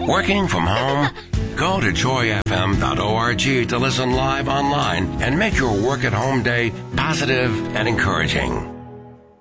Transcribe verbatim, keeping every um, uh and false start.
Working from home? Go to joy f m dot org to listen live online and make your work at home day positive and encouraging.